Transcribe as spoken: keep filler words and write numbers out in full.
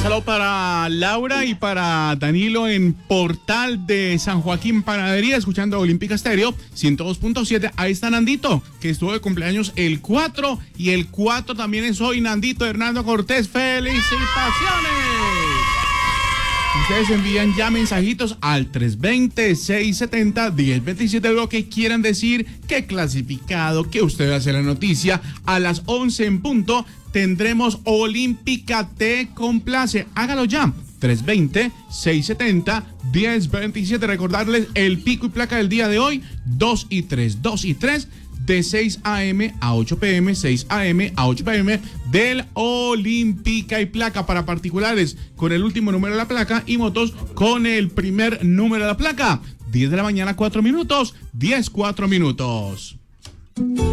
saludo para Laura y para Danilo en Portal de San Joaquín Panadería, escuchando Olímpica Estéreo ciento dos punto siete. Ahí está Nandito, que estuvo de cumpleaños el cuatro, y el cuatro también es hoy. Nandito Hernando Cortés, ¡felicitaciones! Ustedes envían ya mensajitos al tres dos cero, seis siete cero, uno cero dos siete lo que quieran decir, qué clasificado, que usted hace la noticia. A las once en punto tendremos Olímpica Te Complace. Hágalo ya. tres dos cero, seis siete cero, uno cero dos siete. Recordarles el pico y placa del día de hoy, dos y tres, dos y tres. De seis a eme a ocho pe eme, seis a eme a ocho pe eme del Olímpica y placa para particulares con el último número de la placa y motos con el primer número de la placa. diez de la mañana, cuatro minutos, diez, cuatro minutos.